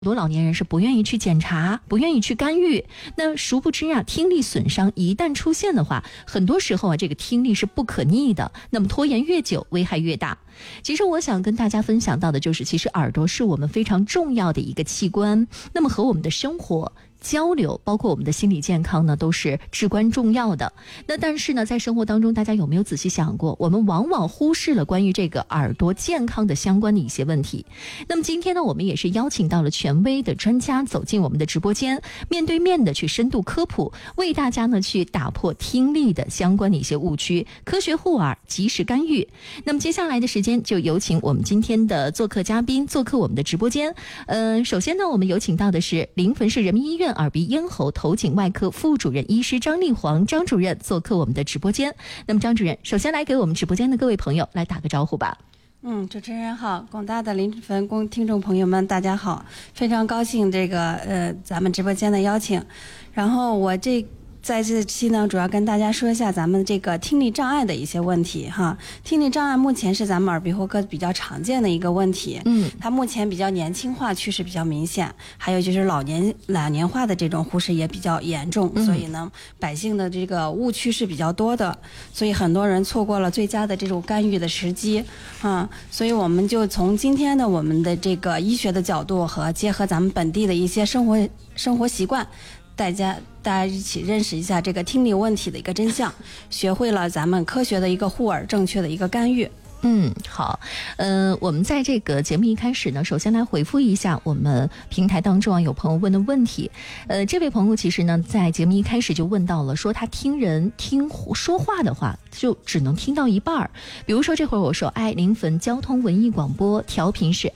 多老年人是不愿意去检查，不愿意去干预。那殊不知啊，听力损伤一旦出现的话，很多时候啊，这个听力是不可逆的。那么拖延越久，危害越大。其实我想跟大家分享到的就是，其实耳朵是我们非常重要的一个器官，那么和我们的生活交流，包括我们的心理健康呢，都是至关重要的。那但是呢，在生活当中，大家有没有仔细想过，我们往往忽视了关于这个耳朵健康的相关的一些问题。那么今天呢，我们也是邀请到了权威的专家走进我们的直播间，面对面的去深度科普，为大家呢去打破听力的相关的一些误区，科学护耳，及时干预。那么接下来的时间就有请我们今天的做客嘉宾做客我们的直播间。首先呢，我们有请到的是临汾市人民医院耳鼻咽喉头颈外科副主任医师张丽煌张主任做客我们的直播间。那么张主任，首先来给我们直播间的各位朋友来打个招呼吧。 主持人好，广大的临汾听众朋友们，大家好，非常高兴咱们直播间的邀请。然后在这期呢，主要跟大家说一下咱们这个听力障碍的一些问题哈。听力障碍目前是咱们耳鼻喉科比较常见的一个问题，它目前比较年轻化趋势比较明显，还有就是老年化的这种忽视也比较严重，所以呢，百姓的这个误区是比较多的，所以很多人错过了最佳的这种干预的时机啊。所以我们就从今天的我们的这个医学的角度和结合咱们本地的一些生活习惯，大家一起认识一下这个听力问题的一个真相，学会了咱们科学的一个护耳，正确的一个干预。 好，我们在这个节目一开始呢，首先来回复一下我们平台当中有朋友问的问题。这位朋友其实呢，在节目一开始就问到了，说他听人说话的话，就只能听到一半。比如说这会儿我说，临汾交通文艺广播调频是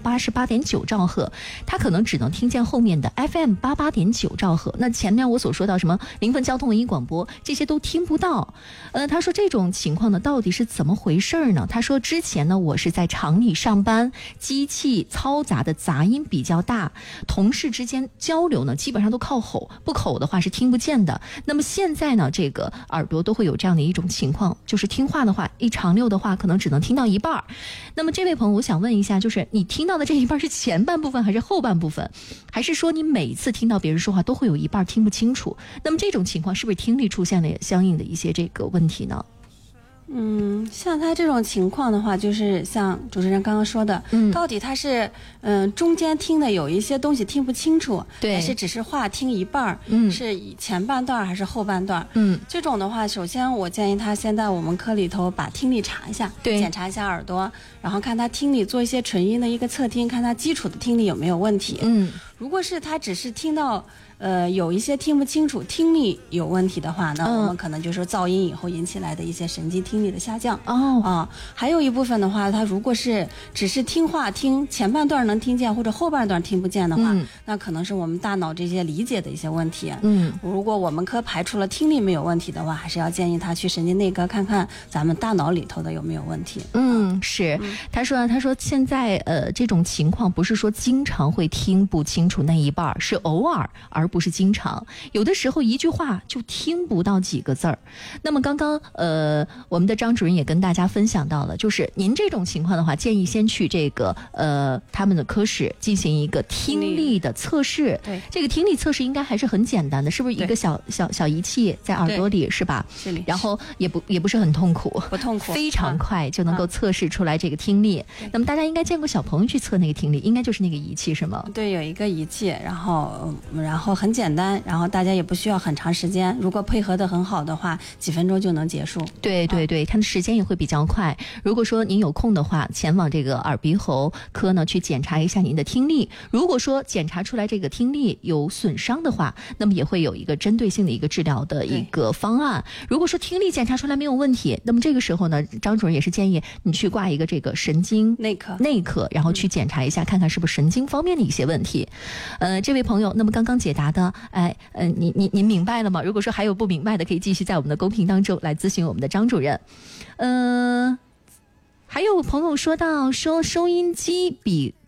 FM88.9兆赫，他可能只能听见后面的 FM88.9兆赫。那前面我所说到什么临汾交通文艺广播，这些都听不到。他说这种情况呢，到底是怎么回事呢？他说之前呢，我是在厂里上班，机器嘈杂的杂音比较大，同事之间交流呢基本上都靠吼，不口的话是听不见的。那么现在呢，这个耳朵都会有这样的一种情况，就是听话的话，一长溜的话可能只能听到一半。那么这位朋友，我想问一下，就是你听到的这一半是前半部分还是后半部分，还是说你每一次听到别人说话都会有一半听不清楚？那么这种情况是不是听力出现了相应的一些这个问题呢？ 像他这种情况的话，就是像主持人刚刚说的，到底他是中间听的有一些东西听不清楚， 对， 还是只是话听一半，是前半段还是后半段？这种的话，首先我建议他先在我们科里头把听力查一下， 对， 检查一下耳朵，然后看他听力做一些纯音的一个测听，看他基础的听力有没有问题。如果是他只是听到有一些听不清楚，听力有问题的话呢，我们可能就是噪音以后引起来的一些神经听力的下降。还有一部分的话，他如果是只是听话听前半段能听见，或者后半段听不见的话，那可能是我们大脑这些理解的一些问题。如果我们科排除了听力没有问题的话，还是要建议他去神经内科看看咱们大脑里头的有没有问题。 是，他说现在这种情况不是说经常会听不清楚那一半，是偶尔而不是经常，有的时候一句话就听不到几个字儿。那么刚刚我们的张主任也跟大家分享到了，就是您这种情况的话，建议先去这个他们的科室进行一个听力的测试。 对， 这个听力测试应该还是很简单的，是不是一个小仪器在耳朵里，是吧？ 是。 然后也不是很痛苦， 不痛苦， 非常快就能够测试出来这个听力。那么大家应该见过小朋友去测那个听力，应该就是那个仪器是吗？ 对，有一个仪器，然后很简单，然后大家也不需要很长时间，如果配合得很好的话，几分钟就能结束。 对，它的时间也会比较快。如果说您有空的话，前往这个耳鼻喉科呢去检查一下您的听力。如果说检查出来这个听力有损伤的话，那么也会有一个针对性的一个治疗的一个方案。如果说听力检查出来没有问题，那么这个时候呢，张主任也是建议你去挂一个这个神经内科，然后去检查一下，看看是不是神经方面的一些问题。这位朋友，那么刚刚解答的，您明白了吗？如果说还有不明白的，可以继续在我们的公屏当中来咨询我们的张主任。还有朋友说到说收音机比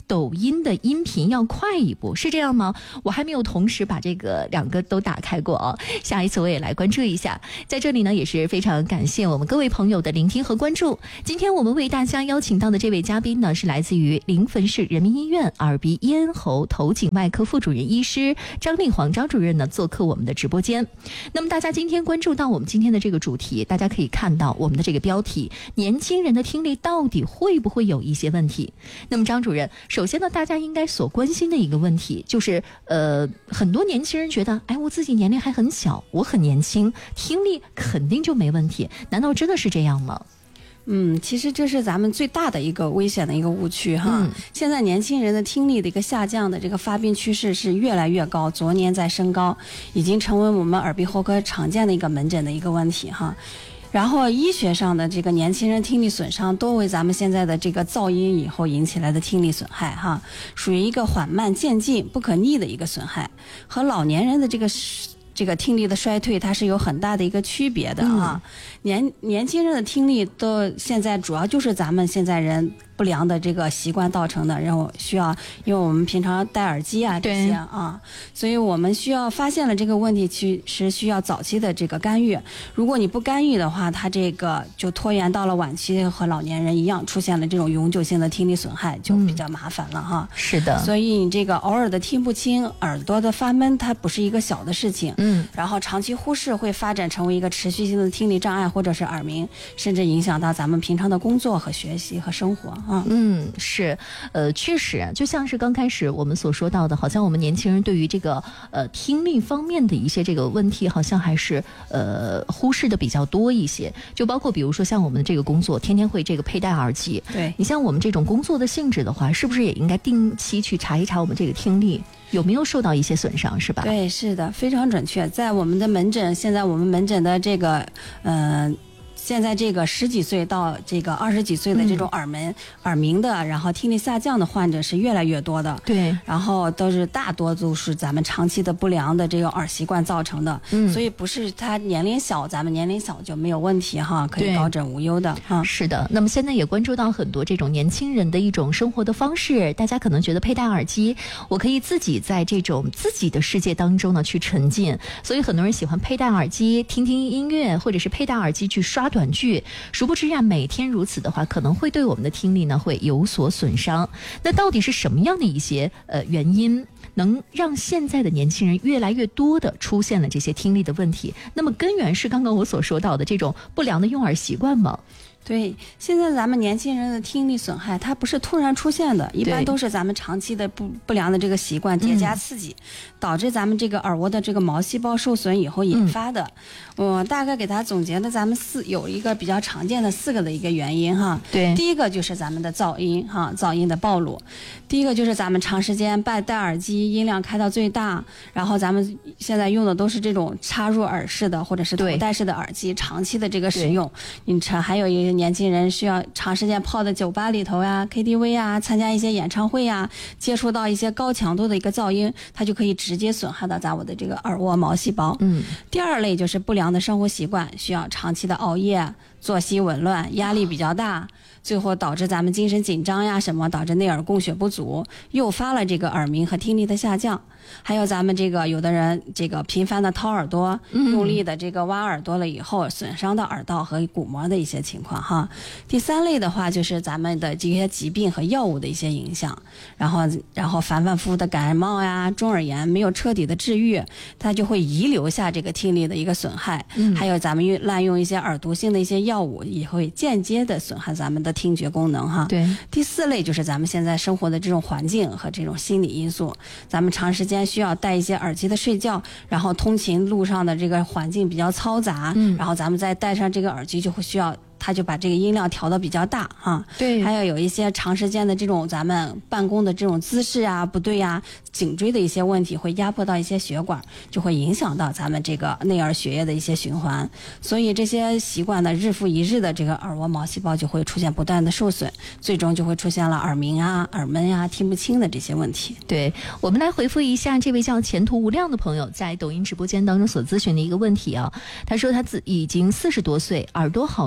抖音的音频要快一步，是这样吗？我还没有同时把这个两个都打开过哦，下一次我也来关注一下。在这里呢，也是非常感谢我们各位朋友的聆听和关注。今天我们为大家邀请到的这位嘉宾呢，是来自于临汾市人民医院耳鼻咽喉头颈外科副主任医师张立煌张主任呢，做客我们的直播间。那么大家今天关注到我们今天的这个主题，大家可以看到我们的这个标题，年轻人的听力到底会不会有一些问题？那么张主任，首先呢，大家应该所关心的一个问题就是很多年轻人觉得，哎，我自己年龄还很小，我很年轻，听力肯定就没问题，难道真的是这样吗？ 其实这是咱们最大的一个危险的一个误区哈。现在年轻人的听力的一个下降的这个发病趋势是越来越高，逐年在升高，已经成为我们耳鼻喉科常见的一个门诊的一个问题哈。然后医学上的这个年轻人听力损伤多为咱们现在的这个噪音以后引起来的听力损害哈，属于一个缓慢渐进不可逆的一个损害，和老年人的这个听力的衰退它是有很大的一个区别的啊。年轻人的听力都现在主要就是咱们现在人不良的这个习惯造成的，然后需要，因为我们平常戴耳机啊这些啊，所以我们需要发现了这个问题，其实需要早期的这个干预。如果你不干预的话，它这个就拖延到了晚期，和老年人一样出现了这种永久性的听力损害，就比较麻烦了哈。 是的， 所以你这个偶尔的听不清，耳朵的发闷，它不是一个小的事情。然后长期忽视会发展成为一个持续性的听力障碍，或者是耳鸣，甚至影响到咱们平常的工作和学习和生活啊。 是，确实，就像是刚开始我们所说到的，好像我们年轻人对于这个听力方面的一些这个问题，好像还是忽视的比较多一些。就包括比如说像我们这个工作，天天会这个佩戴耳机。 对， 你像我们这种工作的性质的话，是不是也应该定期去查一查我们这个听力有没有受到一些损伤，是吧？ 对，是的，非常准确。在我们的门诊，现在我们门诊的这个现在这个10几岁到这个20几岁的这种耳鸣的，然后听力下降的患者是越来越多的。 对， 然后大多都是咱们长期的不良的这个耳习惯造成的。所以不是他年龄小，咱们年龄小就没有问题哈，可以高枕无忧的哈。 是的，那么现在也关注到很多这种年轻人的一种生活的方式，大家可能觉得佩戴耳机，我可以自己在这种自己的世界当中呢去沉浸，所以很多人喜欢佩戴耳机听听音乐，或者是佩戴耳机去刷短剧，殊不知呀，每天如此的话，可能会对我们的听力呢会有所损伤。那到底是什么样的一些原因，能让现在的年轻人越来越多的出现了这些听力的问题？那么根源是刚刚我所说到的这种不良的用耳习惯吗？ 对，现在咱们年轻人的听力损害，它不是突然出现的，一般都是咱们长期的不良的这个习惯叠加刺激，导致咱们这个耳蜗的这个毛细胞受损以后引发的。我大概给它总结的，咱们有一个比较常见的4个的一个原因哈。 对， 第一个就是咱们的噪音哈，噪音的暴露。第一个就是咱们长时间戴耳机，音量开到最大，然后咱们现在用的都是这种插入耳式的或者是头戴式的耳机，长期的这个使用，还有一个年轻人需要长时间泡在酒吧里头呀、KTV 呀，参加一些演唱会呀，接触到一些高强度的一个噪音，它就可以直接损害到咱我的这个耳蜗毛细胞。第二类就是不良的生活习惯，需要长期的熬夜、作息紊乱、压力比较大，最后导致咱们精神紧张呀什么，导致内耳供血不足，诱发了这个耳鸣和听力的下降。还有咱们这个有的人这个频繁的掏耳朵，用力的这个挖耳朵了以后，损伤到耳道和鼓膜的一些情况哈。第三类的话就是咱们的这些疾病和药物的一些影响，然后反反复复的感冒呀、中耳炎没有彻底的治愈，它就会遗留下这个听力的一个损害。还有咱们滥用一些耳毒性的一些药物，也会间接的损害咱们的听觉功能哈。 对。 第4类就是咱们现在生活的这种环境和这种心理因素，咱们长时间需要戴一些耳机的睡觉，然后通勤路上的这个环境比较嘈杂，然后咱们再戴上这个耳机就会需要它就把这个音量调得比较大哈。 对， 还有一些长时间的这种咱们办公的这种姿势啊不对啊，颈椎的一些问题会压迫到一些血管，就会影响到咱们这个内耳血液的一些循环。所以这些习惯呢，日复一日的这个耳蜗毛细胞就会出现不断的受损，最终就会出现了耳鸣啊、耳闷啊、听不清的这些问题。 对，我们来回复一下这位叫前途无量的朋友在抖音直播间当中所咨询的一个问题啊。他说他已经40多岁，耳朵好像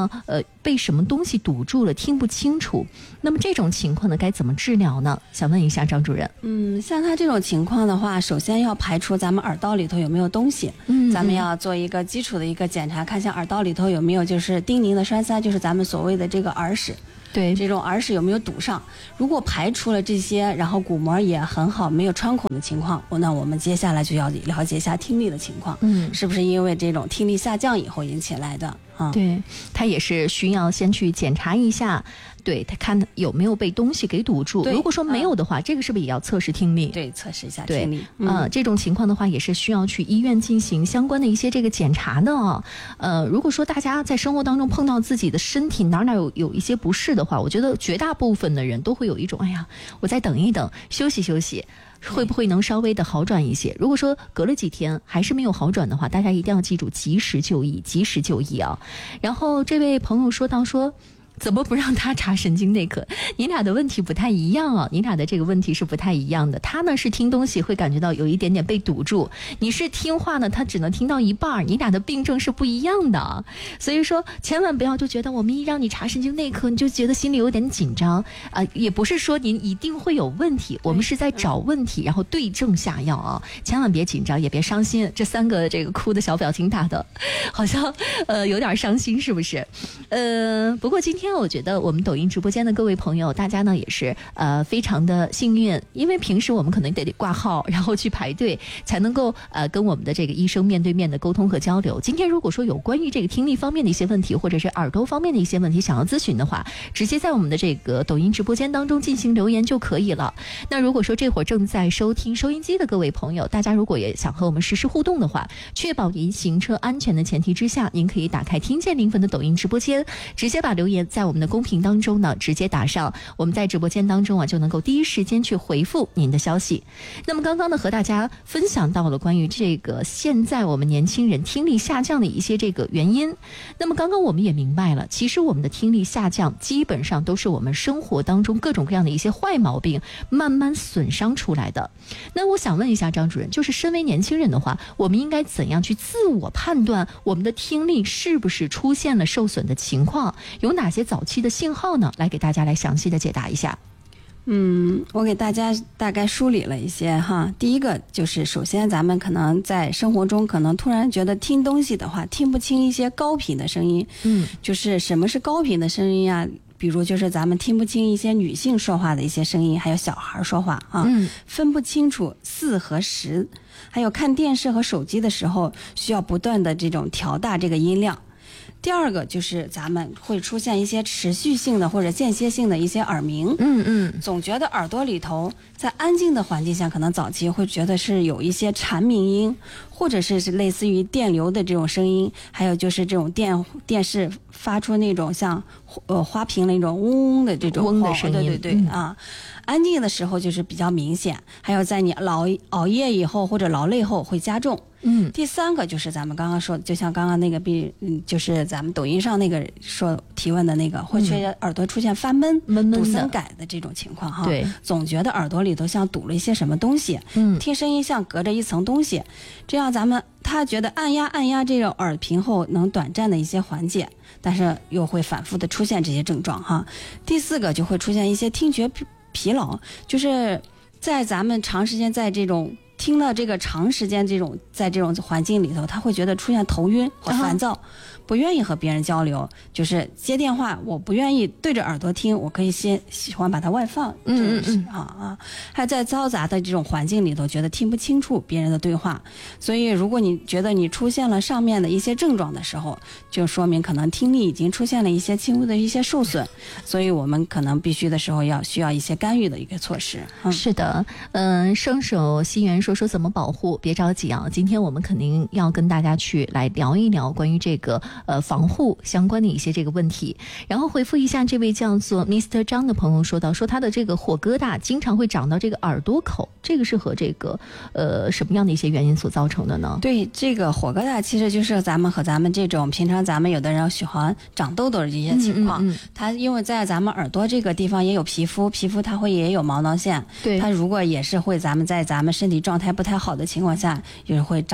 呢，被什么东西堵住了，听不清楚。那么这种情况呢，该怎么治疗呢？想问一下张主任。 像他这种情况的话，首先要排除咱们耳道里头有没有东西。咱们要做一个基础的一个检查，看一下耳道里头有没有就是丁宁的栓塞，就是咱们所谓的这个耳屎。 对， 这种耳屎有没有堵上？如果排除了这些，然后鼓膜也很好，没有穿孔的情况，那我们接下来就要了解一下听力的情况，是不是因为这种听力下降以后引起来的？ 对，他也是需要先去检查一下，对他看有没有被东西给堵住。如果说没有的话，这个是不是也要测试听力？ 对，测试一下听力。 这种情况的话，也是需要去医院进行相关的一些这个检查的啊。如果说大家在生活当中碰到自己的身体哪有一些不适的话，我觉得绝大部分的人都会有一种，哎呀，我再等一等，休息休息。会不会能稍微的好转一些？如果说隔了几天还是没有好转的话，大家一定要记住及时就医，及时就医啊。然后这位朋友说到说，怎么不让他查神经内科？你俩的问题不太一样啊，你俩的这个问题是不太一样的。他呢是听东西会感觉到有一点点被堵住，你是听话呢，他只能听到一半，你俩的病症是不一样的。所以说千万不要就觉得我们一让你查神经内科，你就觉得心里有点紧张也不是说您一定会有问题，我们是在找问题，然后对症下药啊，千万别紧张，也别伤心。这3个这个哭的小表情打的，好像有点伤心，是不是？不过今天我觉得我们抖音直播间的各位朋友，大家呢也是非常的幸运，因为平时我们可能得挂号，然后去排队，才能够跟我们的这个医生面对面的沟通和交流。今天如果说有关于这个听力方面的一些问题，或者是耳朵方面的一些问题想要咨询的话，直接在我们的这个抖音直播间当中进行留言就可以了。那如果说这会儿正在收听收音机的各位朋友，大家如果也想和我们实时互动的话，确保您行车安全的前提之下，您可以打开听见零分的抖音直播间，直接把留言在我们的公屏当中呢直接打上，我们在直播间当中就能够第一时间去回复您的消息。那么刚刚呢和大家分享到了关于这个现在我们年轻人听力下降的一些这个原因。那么刚刚我们也明白了，其实我们的听力下降基本上都是我们生活当中各种各样的一些坏毛病慢慢损伤出来的。那我想问一下张主任，就是身为年轻人的话，我们应该怎样去自我判断我们的听力是不是出现了受损的情况，有哪些早期的信号呢？来给大家来详细的解答一下。 我给大家大概梳理了一些哈。第一个就是首先咱们可能在生活中可能突然觉得听东西的话听不清一些高频的声音，就是什么是高频的声音啊？比如就是咱们听不清一些女性说话的一些声音，还有小孩说话啊，分不清楚4和10，还有看电视和手机的时候需要不断的这种调大这个音量。第二个就是咱们会出现一些持续性的或者间歇性的一些耳鸣，总觉得耳朵里头在安静的环境下，可能早期会觉得是有一些蝉鸣音，或者是类似于电流的这种声音，还有就是这种电视发出那种像花瓶那种嗡嗡的这种嗡的声音， 对啊。安静的时候就是比较明显，还有在你熬夜以后或者劳累后会加重。第三个就是咱们刚刚说，就像刚刚那个就是咱们抖音上那个说提问的那个，会耳朵出现发闷、堵森感的这种情况哈。 对， 总觉得耳朵里头像堵了一些什么东西，听声音像隔着一层东西，这样他觉得按压这种耳屏后能短暂的一些缓解，但是又会反复的出现这些症状哈。第四个就会出现一些听觉疲就是在咱们长时间在这种听到这个长时间在这种环境里头，他会觉得出现头晕和烦躁，不愿意和别人交流，就是接电话我不愿意对着耳朵听，我可以喜欢把它外放，还在嘈杂的这种环境里头觉得听不清楚别人的对话。所以如果你觉得你出现了上面的一些症状的时候，就说明可能听力已经出现了一些轻微的一些受损，所以我们可能必须的时候需要一些干预的一个措施。 是的，圣手心源说怎么保护，别着急啊，今天我们肯定要跟大家去来聊一聊关于这个防护相关的一些这个问题。然后回复一下这位叫做 Mr. 张的朋友说到，说他的这个火疙瘩经常会长到这个耳朵口，这个是和这个什么样的一些原因所造成的呢？ 对，这个火疙瘩其实就是咱们这种平常咱们有的人喜欢长痘痘的这些情况，它因为在咱们耳朵这个地方也有皮肤它也有毛囊腺， 对， 它如果也是会在咱们身体状态不太好的情况下，也会长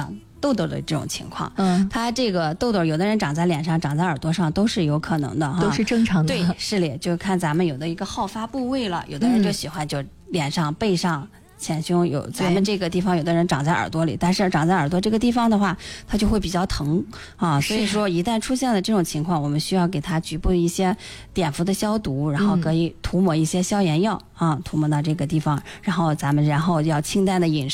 痘痘的这种情况。 它这个痘痘有的人长在脸上，长在耳朵上都是有可能的哈， 都是正常的。 对，是的，就看咱们有的一个好发部位了，有的人就喜欢就脸上、背上。前胸有咱们这个地方，有的人长在耳朵里，但是长在耳朵这个地方的话，它就会比较疼啊。所以说，一旦出现了这种情况，我们需要给它局部一些碘伏的消毒，然后可以涂抹一些消炎药啊，涂抹到这个地方，然后要清淡的饮食。